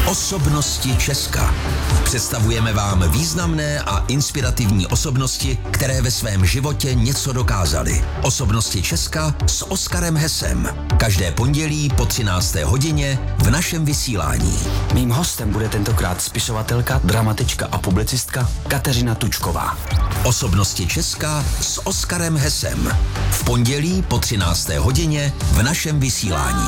Osobnosti Česka. Představujeme vám významné a inspirativní osobnosti, které ve svém životě něco dokázaly. Osobnosti Česka s Oskarem Hesem. Každé pondělí po 13. hodině v našem vysílání. Mým hostem bude tentokrát spisovatelka, dramatička a publicistka Kateřina Tučková. Osobnosti Česka s Oskarem Hesem. V pondělí po 13. hodině v našem vysílání.